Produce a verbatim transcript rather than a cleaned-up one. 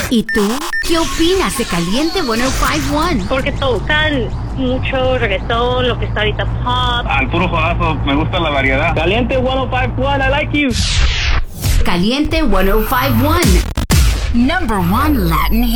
¿Y tú? ¿Qué opinas de Caliente ciento cincuenta y uno? Porque tocan mucho reggaetón, lo que está ahorita pop. Al puro jodazo, me gusta la variedad. Caliente ciento cincuenta y uno, I like you. Caliente ciento cincuenta y uno. Number one Latin hit.